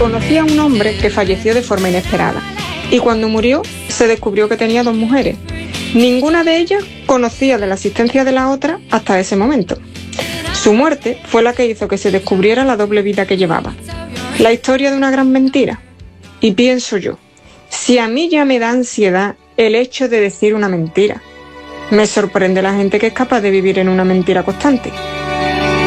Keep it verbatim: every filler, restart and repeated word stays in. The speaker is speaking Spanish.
Conocí a un hombre que falleció de forma inesperada y cuando murió se descubrió que tenía dos mujeres. Ninguna de ellas conocía de la existencia de la otra hasta ese momento. Su muerte fue la que hizo que se descubriera la doble vida que llevaba. La historia de una gran mentira. Y pienso yo, si a mí ya me da ansiedad el hecho de decir una mentira, me sorprende la gente que es capaz de vivir en una mentira constante.